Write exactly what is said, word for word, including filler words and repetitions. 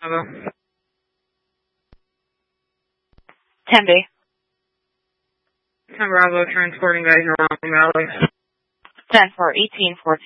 Bravo. ten B. ten Bravo, transporting guys around the valley. ten for eighteen fourteen.